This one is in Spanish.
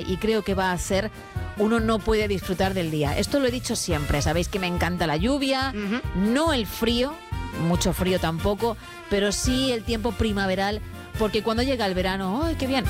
y creo que va a ser, uno no puede disfrutar del día. Esto lo he dicho siempre, sabéis que me encanta la lluvia, no el frío, mucho frío tampoco, pero sí el tiempo primaveral, porque cuando llega el verano, ¡ay, qué bien!